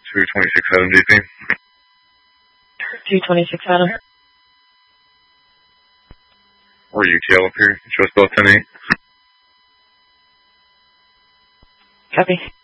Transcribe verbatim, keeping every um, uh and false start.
two twenty-six Adam D P. two twenty-six Adam. Or U T L up here. Show us about ten eight. Copy.